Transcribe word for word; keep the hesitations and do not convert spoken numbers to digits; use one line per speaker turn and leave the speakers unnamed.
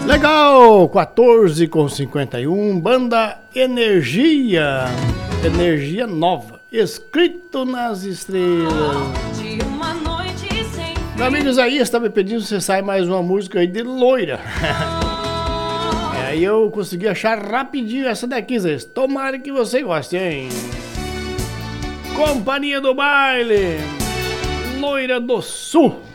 Legal, quatorze com cinquenta e um, banda Energia, Energia Nova, Escrito nas Estrelas. Meu amigo Isaías estava me pedindo se sai mais uma música aí de loira. Aí eu consegui achar rapidinho essa daqui, Isaías. Tomara que você goste, hein? Companhia do Baile, Loira do Sul.